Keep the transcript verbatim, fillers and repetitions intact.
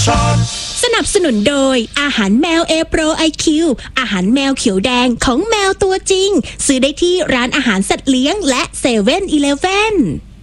shot สนับสนุนโดยอาหารแมว A Pro ไอ คิว อาหารแมวเขียวแดงของแมวตัวจริงซื้อได้ที่ร้านอาหารสัตว์เลี้ยงและเซเว่นอีเลฟเว่น